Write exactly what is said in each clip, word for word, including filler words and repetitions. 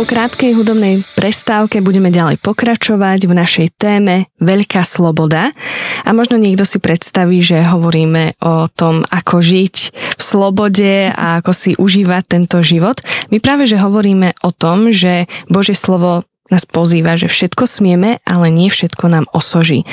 Po krátkej hudobnej prestávke budeme ďalej pokračovať v našej téme Veľká sloboda. A možno niekto si predstaví, že hovoríme o tom, ako žiť v slobode a ako si užívať tento život. My práve, že hovoríme o tom, že Božie slovo nás pozýva, že všetko smieme, ale nie všetko nám osoží.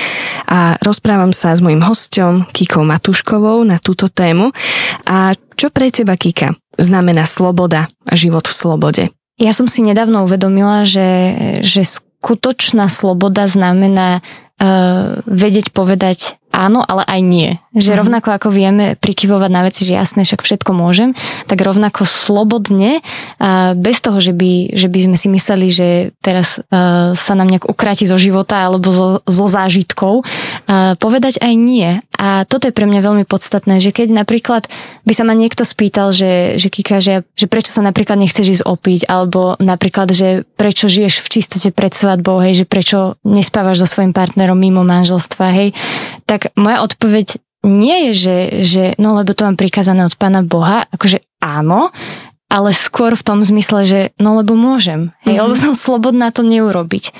A rozprávam sa s mojím hosťom Kikou Matúškovou na túto tému. A čo pre teba, Kika, znamená sloboda a život v slobode? Ja som si nedávno uvedomila, že, že skutočná sloboda znamená uh, vedieť povedať áno, ale aj nie. Že mm. rovnako ako vieme prikyvovať na veci, že jasné, však všetko môžem, tak rovnako slobodne, uh, bez toho, že by, že by sme si mysleli, že teraz uh, sa nám nejak ukráti zo života alebo zo, zo zážitkov, uh, povedať aj nie. A toto je pre mňa veľmi podstatné, že keď napríklad by sa ma niekto spýtal, že, že Kika, že, že prečo sa napríklad nechceš ísť opiť, alebo napríklad, že prečo žiješ v čistote pred svadbou, hej, že prečo nespávaš so svojím partnerom mimo manželstva, hej, tak moja odpoveď nie je, že, že no lebo to mám prikázané od Pána Boha, akože áno, ale skôr v tom zmysle, že no lebo môžem, hej, mm-hmm. lebo som slobodná to neurobiť.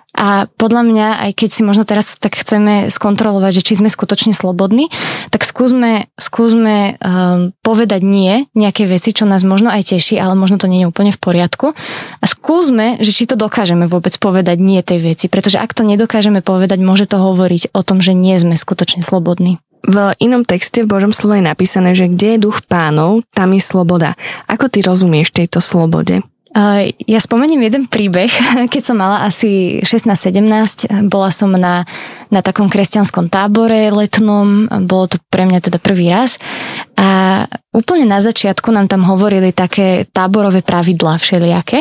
A podľa mňa, aj keď si možno teraz tak chceme skontrolovať, že či sme skutočne slobodní, tak skúsme, skúsme um, povedať nie nejaké veci, čo nás možno aj teší, ale možno to nie je úplne v poriadku. A skúsme, že či to dokážeme vôbec povedať nie tej veci, pretože ak to nedokážeme povedať, môže to hovoriť o tom, že nie sme skutočne slobodní. V inom texte v Božom slove je napísané, že kde je duch Pánov, tam je sloboda. Ako ty rozumieš tejto slobode? Ja spomeniem jeden príbeh. Keď som mala asi šestnásť sedemnásť, bola som na, na takom kresťanskom tábore letnom, bolo to pre mňa teda prvý raz a úplne na začiatku nám tam hovorili také táborové pravidlá všelijaké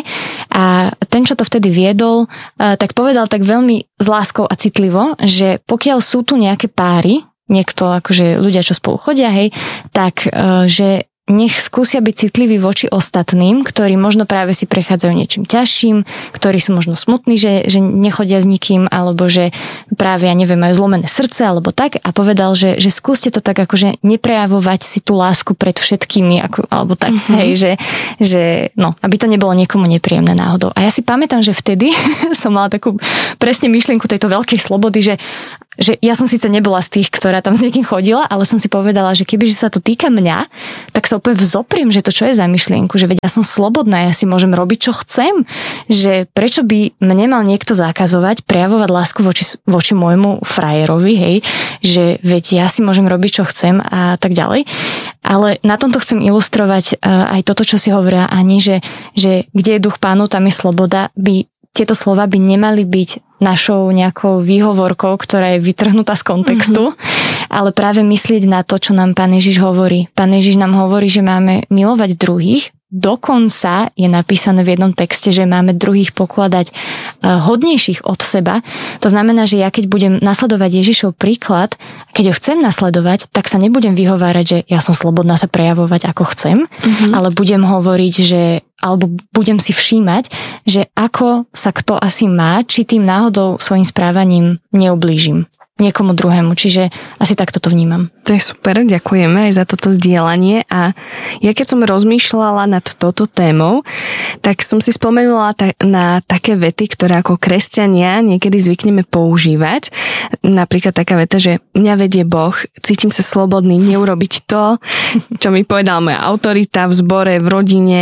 a ten, čo to vtedy viedol, tak povedal tak veľmi s láskou a citlivo, že pokiaľ sú tu nejaké páry, niekto akože ľudia, čo spolu chodia, hej, tak že nech skúsia byť citliví voči ostatným, ktorí možno práve si prechádzajú niečím ťažším, ktorí sú možno smutní, že, že nechodia s nikým, alebo že práve, ja neviem, majú zlomené srdce, alebo tak. A povedal, že, že skúste to tak akože neprejavovať si tú lásku pred všetkými, ako, alebo tak, mm-hmm. hej, že, že no, aby to nebolo niekomu nepríjemné náhodou. A ja si pamätám, že vtedy som mala takú presne myšlienku tejto veľkej slobody, že že ja som síce nebola z tých, ktorá tam s niekým chodila, ale som si povedala, že kebyže sa to týka mňa, tak sa úplne vzopriem, že to čo je za myšlienku, že veď ja som slobodná, ja si môžem robiť, čo chcem, že prečo by mne mal niekto zakazovať prejavovať lásku voči, voči môjmu frajerovi, hej, že veď ja si môžem robiť, čo chcem a tak ďalej. Ale na tomto chcem ilustrovať aj toto, čo si hovoria Ani, že, že kde je duch Pánov, tam je sloboda, by tieto slova by nemali byť našou nejakou výhovorkou, ktorá je vytrhnutá z kontextu, mm-hmm. ale práve myslieť na to, čo nám Pán Ježiš hovorí. Pán Ježiš nám hovorí, že máme milovať druhých, dokonca je napísané v jednom texte, že máme druhých pokladať hodnejších od seba. To znamená, že ja keď budem nasledovať Ježišov príklad, keď ho chcem nasledovať, tak sa nebudem vyhovárať, že ja som slobodná sa prejavovať ako chcem, mm-hmm. ale budem hovoriť, že alebo budem si všímať, že ako sa kto asi má, či tým náhodou svojim správaním neublížim niekomu druhému, čiže asi takto to vnímam. To je super, ďakujeme aj za toto zdieľanie a ja keď som rozmýšľala nad touto témou, tak som si spomenula ta- na také vety, ktoré ako kresťania niekedy zvykneme používať. Napríklad taká veta, že mňa vedie Boh, cítim sa slobodný neurobiť to, čo mi povedala moja autorita v zbore, v rodine.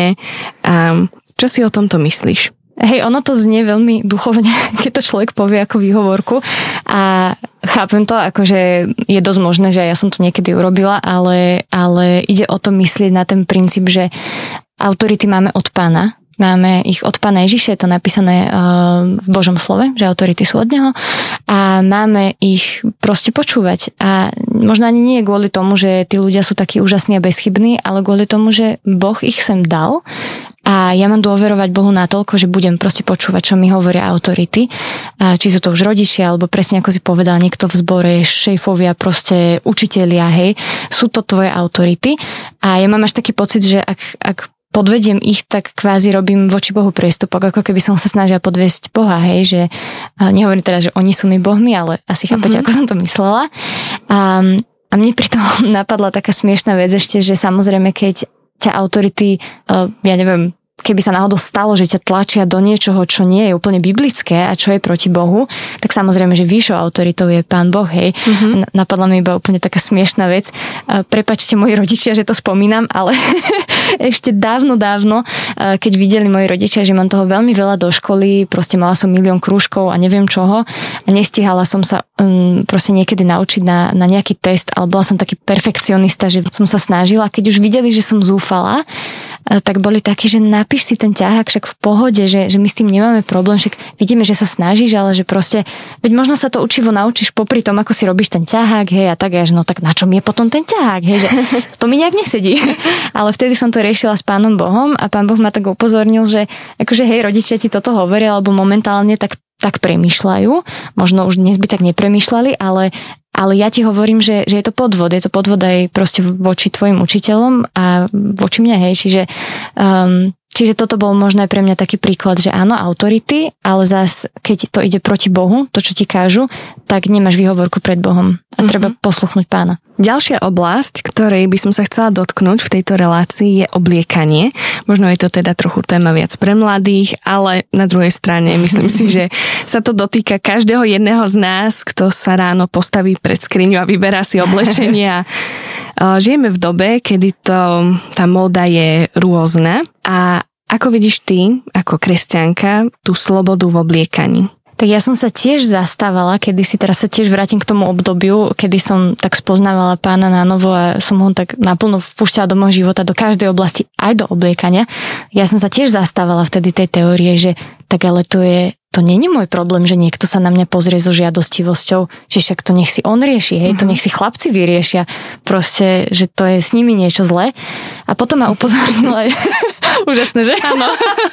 A čo si o tomto myslíš? Hej, ono to znie veľmi duchovne, keď to človek povie ako výhovorku a chápem to, akože je dosť možné, že ja som to niekedy urobila, ale, ale ide o to myslieť na ten princíp, že autority máme od Pána, máme ich od Pána Ježiša, je to napísané v Božom slove, že autority sú od Neho a máme ich proste počúvať a možno ani nie kvôli tomu, že tí ľudia sú takí úžasní a bezchybní, ale kvôli tomu, že Boh ich sem dal. A ja mám dôverovať Bohu natoľko, že budem proste počúvať, čo mi hovoria autority. Či sú to už rodičia, alebo presne ako si povedal, niekto v zbore, šéfovia, proste učitelia, hej. Sú to tvoje autority. A ja mám až taký pocit, že ak, ak podvediem ich, tak kvázi robím voči Bohu priestupok, ako keby som sa snažila podviesť Boha, hej, že nehovorím teraz, že oni sú mi bohmi, ale asi chápete, mm-hmm. ako som to myslela. A, a mne pri tom napadla taká smiešná vec ešte, že samozrejme, keď ťa autority, ja neviem, keby sa náhodou stalo, že ťa tlačia do niečoho, čo nie je úplne biblické a čo je proti Bohu, tak samozrejme, že vyššou autoritou je Pán Boh, hej. Mm-hmm. Napadla mi iba úplne taká smiešná vec. Prepáčte moji rodičia, že to spomínam, ale ešte dávno, dávno, keď videli moji rodičia, že mám toho veľmi veľa do školy, proste mala som milión krúžkov a neviem čoho a nestihala som sa um, proste niekedy naučiť na, na nejaký test, ale bola som taký perfekcionista, že som sa snažila. Keď už videli, že som zúfala, tak boli takí, že napíš si ten ťahák, však v pohode, že, že my s tým nemáme problém, však vidíme, že sa snažíš, ale že proste, veď možno sa to učivo naučíš popri tom, ako si robíš ten ťahák, hej, a tak, až no tak na čom je potom ten ťahák, hej, že to mi nejak nesedí. Ale vtedy som to riešila s Pánom Bohom a Pán Boh ma tak upozornil, že akože hej, rodičia ti toto hovoria, alebo momentálne tak tak premýšľajú, možno už dnes by tak nepremýšľali, ale, ale ja ti hovorím, že, že je to podvod, je to podvod aj proste voči tvojim učiteľom a voči mňa, hej, čiže um, čiže toto bol možno aj pre mňa taký príklad, že áno, autority, ale zás, keď to ide proti Bohu, to, čo ti kážu, tak nemáš výhovorku pred Bohom a treba mm-hmm. posluchnúť Pána. Ďalšia oblasť, ktorej by som sa chcela dotknúť v tejto relácii, je obliekanie. Možno je to teda trochu téma viac pre mladých, ale na druhej strane myslím si, že sa to dotýka každého jedného z nás, kto sa ráno postaví pred skriňu a vyberá si oblečenie. Žijeme v dobe, kedy to, tá móda je rôzna. A ako vidíš ty, ako kresťanka, tú slobodu v obliekaní? Tak ja som sa tiež zastávala, kedy si teraz sa tiež vrátim k tomu obdobiu, kedy som tak spoznávala Pána na novo a som ho tak naplno vpúšťala do môjho života, do každej oblasti, aj do obliekania. Ja som sa tiež zastávala vtedy tej teórie, že tak ale to je, to nie je môj problém, že niekto sa na mňa pozrie so žiadostivosťou, že však to nech si on rieši, hej, to nech si chlapci vyriešia, proste, že to je s nimi niečo zlé. A potom ma upozornila úžasné, že? Áno.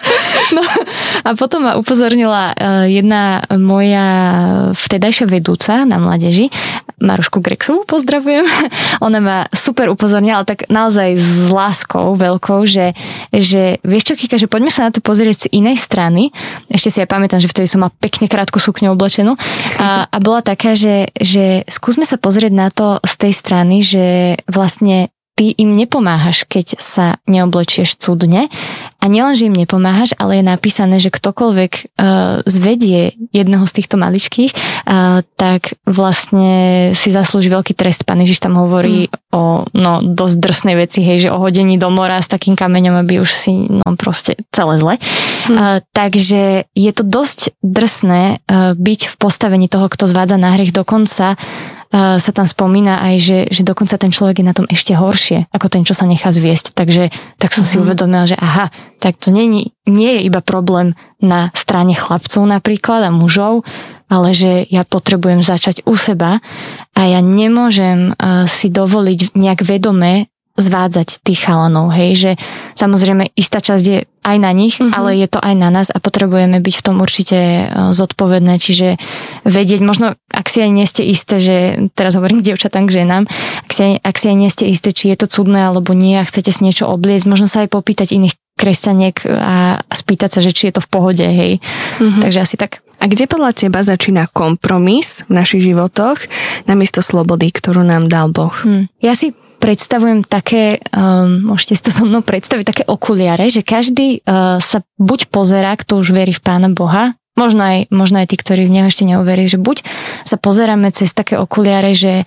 No, a potom ma upozornila jedna moja vtedajšia vedúca na mládeži, Marušku Grexovú, pozdravujem. Ona ma super upozornila, ale tak naozaj s láskou veľkou, že, že vieš čo, Kika, že poďme sa na to pozrieť z inej strany. Ešte si aj pamätám, že vtedy som mala pekne krátku sukňu oblečenú a, a bola taká, že, že skúsme sa pozrieť na to z tej strany, že vlastne ty im nepomáhaš, keď sa neoblečieš cudne. A nielen, že im nepomáhaš, ale je napísané, že ktokoľvek uh, zvedie jedného z týchto maličkých, uh, tak vlastne si zaslúži veľký trest. Pán Ježiš tam hovorí mm. o no, dosť drsnej veci, hej, že o hodení do mora s takým kameňom, aby už si no proste celé zle. Mm. Uh, takže je to dosť drsné uh, byť v postavení toho, kto zvádza na hriech, dokonca Uh, sa tam spomína aj, že, že dokonca ten človek je na tom ešte horšie, ako ten, čo sa nechá zviesť. Takže tak som mm-hmm. si uvedomila, že aha, tak to nie, nie je iba problém na strane chlapcov napríklad a mužov, ale že ja potrebujem začať u seba a ja nemôžem uh, si dovoliť nejak vedome zvádzať tých chalanov, hej, že samozrejme istá časť je aj na nich, mm-hmm. ale je to aj na nás a potrebujeme byť v tom určite zodpovedné, čiže vedieť, možno ak si aj nie ste isté, že teraz hovorím k dievčatám, k ženám, ak si, aj, ak si aj nie ste isté, či je to cudné alebo nie a chcete si niečo obliecť, možno sa aj popýtať iných kresťaniek a spýtať sa, že či je to v pohode, hej. Mm-hmm. Takže asi tak. A kde podľa teba začína kompromis v našich životoch namiesto slobody, ktorú nám dal Boh? Hm. Ja si predstavujem také, um, môžete si to so mnou predstaviť, také okuliare, že každý uh, sa buď pozerá, kto už verí v Pána Boha, možno aj, možno aj tí, ktorí v Neho ešte neuverí, že buď sa pozeráme cez také okuliare, že,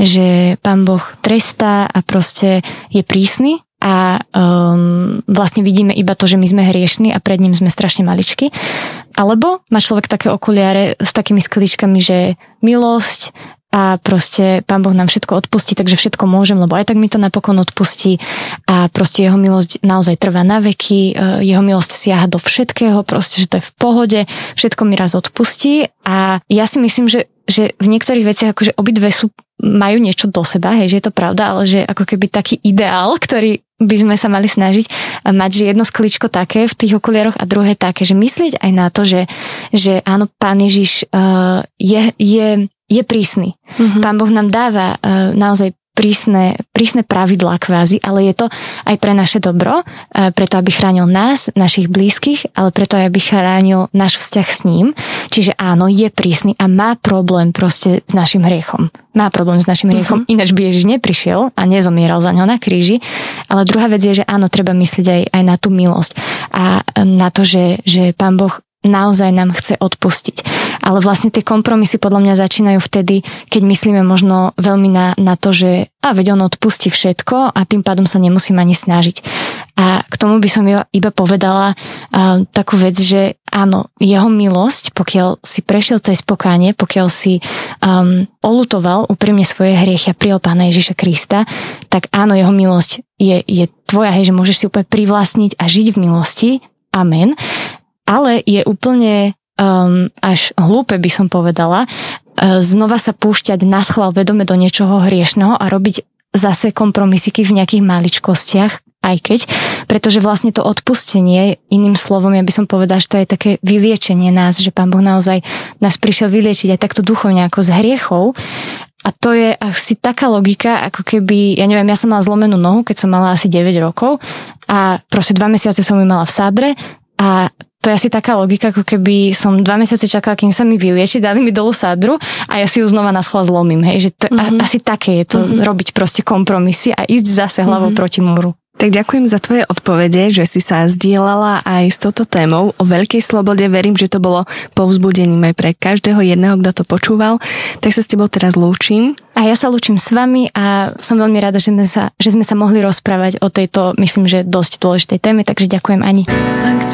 že Pán Boh trestá a proste je prísny a um, vlastne vidíme iba to, že my sme hriešni a pred ním sme strašne maličky. Alebo má človek také okuliare s takými skličkami, že milosť, a proste Pán Boh nám všetko odpustí, takže všetko môžem, lebo aj tak mi to napokon odpustí a proste jeho milosť naozaj trvá na veky, jeho milosť siaha do všetkého, proste, že to je v pohode, všetko mi raz odpustí a ja si myslím, že, že v niektorých veciach akože obidve sú, majú niečo do seba, hej, že je to pravda, ale že ako keby taký ideál, ktorý by sme sa mali snažiť mať, že jedno skličko také v tých okuliaroch a druhé také, že myslieť aj na to, že, že áno, Pán Ježiš uh, je, je je prísny. Mm-hmm. Pán Boh nám dáva uh, naozaj prísne, prísne pravidlá kvázi, ale je to aj pre naše dobro, preto aby chránil nás, našich blízkych, ale preto aj aby chránil náš vzťah s ním. Čiže áno, je prísny a má problém proste s našim hriechom. Má problém s našim hriechom, uh-huh. Ináč by Ježiš neprišiel a nezomieral za ňo na kríži. Ale druhá vec je, že áno, treba myslieť aj, aj na tú milosť a na to, že, že Pán Boh naozaj nám chce odpustiť. Ale vlastne tie kompromisy podľa mňa začínajú vtedy, keď myslíme možno veľmi na, na to, že a veď on odpustí všetko a tým pádom sa nemusím ani snažiť. A k tomu by som iba povedala uh, takú vec, že áno, jeho milosť, pokiaľ si prešiel cez pokánie, pokiaľ si um, olutoval úprimne svoje hriechy a prijal Pána Ježiša Krista, tak áno, jeho milosť je, je tvoja, hej, že môžeš si úplne privlastniť a žiť v milosti. Amen. Ale je úplne um, až hlúpe, by som povedala, uh, znova sa púšťať na schvál vedome do niečoho hriešného a robiť zase kompromisiky v nejakých maličkostiach, aj keď, pretože vlastne to odpustenie, iným slovom, ja by som povedala, že to je také vyliečenie nás, že Pán Boh naozaj nás prišiel vyliečiť aj takto duchovne ako z hriechov. A to je asi taká logika, ako keby, ja neviem, ja som mala zlomenú nohu, keď som mala asi deväť rokov a proste dva mesiace som ju mala v sádre a to je asi taká logika, ako keby som dva mesiace čakala, kým sa mi vylieči, dali mi dolu sádru a ja si ju znova na schvál zlomím. Hej? Že to, mm-hmm. a, asi také je to, mm-hmm. robiť proste kompromisy a ísť zase hlavou mm-hmm. proti múru. Tak ďakujem za tvoje odpovede, že si sa zdieľala aj s touto témou o veľkej slobode. Verím, že to bolo povzbudením aj pre každého jedného, kto to počúval. Tak sa s tebou teraz lúčim. A ja sa lúčim s vami a som veľmi rada, že sme sa, že sme sa mohli rozprávať o tejto, myslím, že dosť dôležitej téme, takže ďakujem, Ani.